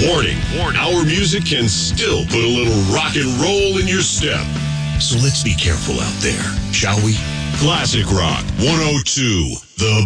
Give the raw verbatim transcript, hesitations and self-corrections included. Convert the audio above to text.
Warning, our music can still put a little rock and roll in your step. So let's be careful out there, shall we? Classic Rock one oh two, The